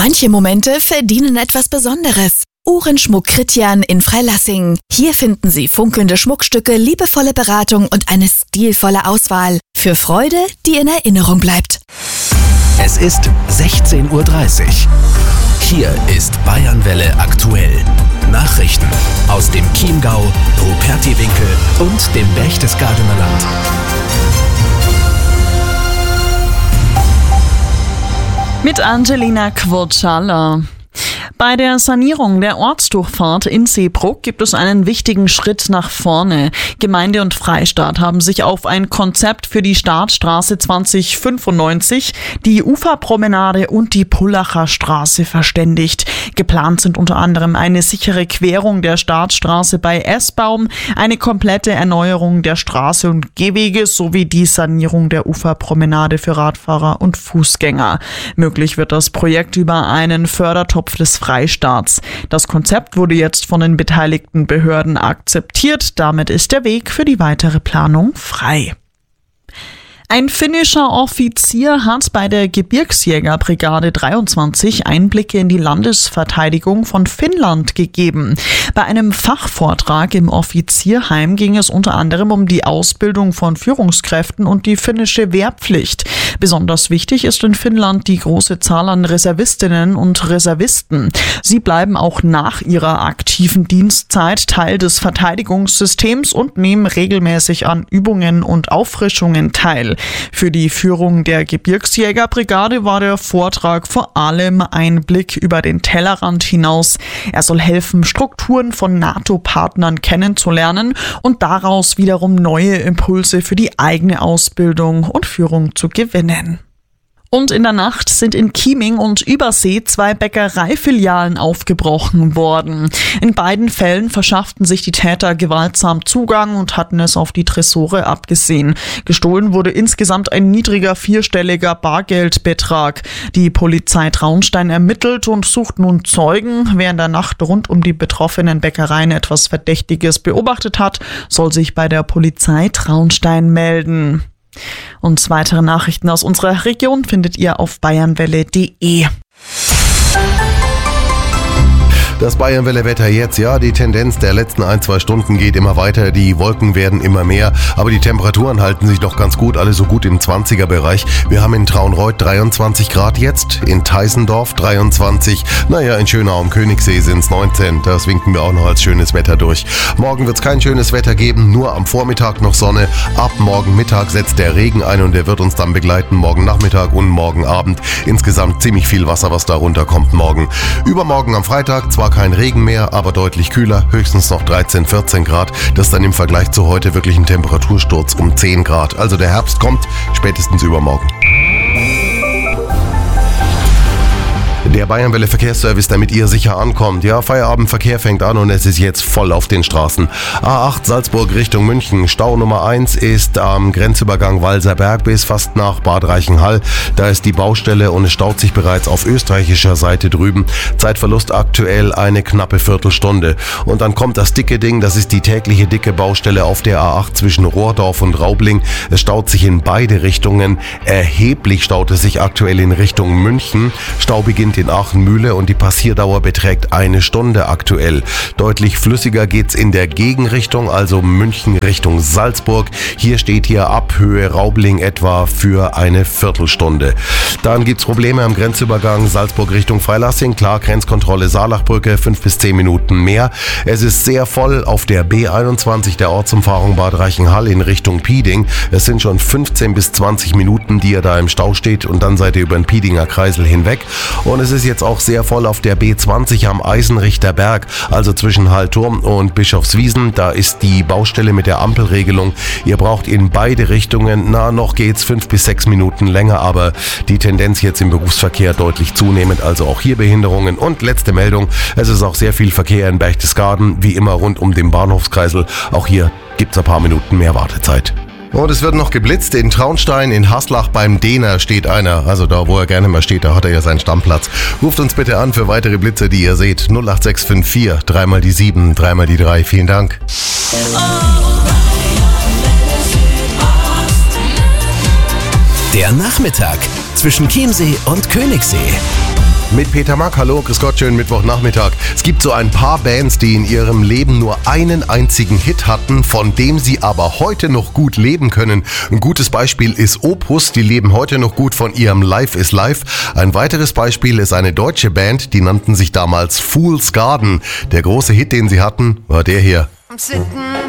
Manche Momente verdienen etwas Besonderes. Uhrenschmuck Christian in Freilassing. Hier finden Sie funkelnde Schmuckstücke, liebevolle Beratung und eine stilvolle Auswahl. Für Freude, die in Erinnerung bleibt. Es ist 16:30 Uhr. Hier ist Bayernwelle aktuell. Nachrichten aus dem Chiemgau, Rupertiwinkel und dem Berchtesgadener Land. Mit Angelina Quotschala. Bei der Sanierung der Ortsdurchfahrt in Seebruck gibt es einen wichtigen Schritt nach vorne. Gemeinde und Freistaat haben sich auf ein Konzept für die Startstraße 2095, die Uferpromenade und die Pullacher Straße verständigt. Geplant sind unter anderem eine sichere Querung der Startstraße bei Essbaum, eine komplette Erneuerung der Straße und Gehwege sowie die Sanierung der Uferpromenade für Radfahrer und Fußgänger. Möglich wird das Projekt über einen Fördertopf des Freistaats. Das Konzept wurde jetzt von den beteiligten Behörden akzeptiert. Damit ist der Weg für die weitere Planung frei. Ein finnischer Offizier hat bei der Gebirgsjägerbrigade 23 Einblicke in die Landesverteidigung von Finnland gegeben. Bei einem Fachvortrag im Offizierheim ging es unter anderem um die Ausbildung von Führungskräften und die finnische Wehrpflicht. Besonders wichtig ist in Finnland die große Zahl an Reservistinnen und Reservisten. Sie bleiben auch nach ihrer aktiven Dienstzeit Teil des Verteidigungssystems und nehmen regelmäßig an Übungen und Auffrischungen teil. Für die Führung der Gebirgsjägerbrigade war der Vortrag vor allem ein Blick über den Tellerrand hinaus. Er soll helfen, Strukturen von NATO-Partnern kennenzulernen und daraus wiederum neue Impulse für die eigene Ausbildung und Führung zu gewinnen. Und in der Nacht sind in Chieming und Übersee 2 Bäckereifilialen aufgebrochen worden. In beiden Fällen verschafften sich die Täter gewaltsam Zugang und hatten es auf die Tresore abgesehen. Gestohlen wurde insgesamt ein niedriger 4-stelliger Bargeldbetrag. Die Polizei Traunstein ermittelt und sucht nun Zeugen. Wer in der Nacht rund um die betroffenen Bäckereien etwas Verdächtiges beobachtet hat, soll sich bei der Polizei Traunstein melden. Und weitere Nachrichten aus unserer Region findet ihr auf bayernwelle.de. Das Bayernwelle-Wetter jetzt, ja, die Tendenz der letzten 1-2 Stunden geht immer weiter, die Wolken werden immer mehr, aber die Temperaturen halten sich doch ganz gut, alle so gut im 20er-Bereich. Wir haben in Traunreut 23 Grad jetzt, in Teisendorf 23, in Schönau am Königssee sind es 19, das winken wir auch noch als schönes Wetter durch. Morgen wird es kein schönes Wetter geben, nur am Vormittag noch Sonne, ab morgen Mittag setzt der Regen ein und der wird uns dann begleiten, morgen Nachmittag und morgen Abend. Insgesamt ziemlich viel Wasser, was da runterkommt morgen. Übermorgen am Freitag zwar kein Regen mehr, aber deutlich kühler, höchstens noch 13, 14 Grad. Das ist dann im Vergleich zu heute wirklich ein Temperatursturz um 10 Grad. Also der Herbst kommt spätestens übermorgen. Der Bayernwelle Verkehrsservice, damit ihr sicher ankommt. Ja, Feierabendverkehr fängt an und es ist jetzt voll auf den Straßen. A8 Salzburg Richtung München. Stau Nummer 1 ist am Grenzübergang Walserberg bis fast nach Bad Reichenhall. Da ist die Baustelle und es staut sich bereits auf österreichischer Seite drüben. Zeitverlust aktuell eine knappe Viertelstunde. Und dann kommt das dicke Ding, das ist die tägliche dicke Baustelle auf der A8 zwischen Rohrdorf und Raubling. Es staut sich in beide Richtungen. Erheblich staut es sich aktuell in Richtung München. Stau beginnt in Aachen-Mühle und die Passierdauer beträgt 1 Stunde aktuell. Deutlich flüssiger geht's in der Gegenrichtung, also München Richtung Salzburg. Hier steht ab Höhe Raubling etwa für eine Viertelstunde. Dann gibt's Probleme am Grenzübergang Salzburg Richtung Freilassing. Klar, Grenzkontrolle Saalachbrücke, 5 bis 10 Minuten mehr. Es ist sehr voll auf der B21 der Ortsumfahrung Bad Reichenhall in Richtung Pieding. Es sind schon 15 bis 20 Minuten, die ihr da im Stau steht und dann seid ihr über den Piedinger Kreisel hinweg. Und es ist jetzt auch sehr voll auf der B20 am Eisenrichter Berg, also zwischen Hallturm und Bischofswiesen. Da ist die Baustelle mit der Ampelregelung. Ihr braucht in beide Richtungen, noch geht's 5 bis 6 Minuten länger, aber die Tendenz jetzt im Berufsverkehr deutlich zunehmend, also auch hier Behinderungen. Und letzte Meldung, es ist auch sehr viel Verkehr in Berchtesgaden, wie immer rund um den Bahnhofskreisel. Auch hier gibt's ein paar Minuten mehr Wartezeit. Und es wird noch geblitzt. In Traunstein, in Haslach beim Dehner steht einer. Also da, wo er gerne mal steht, da hat er ja seinen Stammplatz. Ruft uns bitte an für weitere Blitze, die ihr seht. 08654 3 mal die 7, 3 mal die 3. Vielen Dank. Der Nachmittag zwischen Chiemsee und Königssee. Mit Peter Mack, hallo, grüß Gott, schönen Mittwochnachmittag. Es gibt so ein paar Bands, die in ihrem Leben nur einen einzigen Hit hatten, von dem sie aber heute noch gut leben können. Ein gutes Beispiel ist Opus, die leben heute noch gut von ihrem Life is Life. Ein weiteres Beispiel ist eine deutsche Band, die nannten sich damals Fool's Garden. Der große Hit, den sie hatten, war der hier. I'm sitting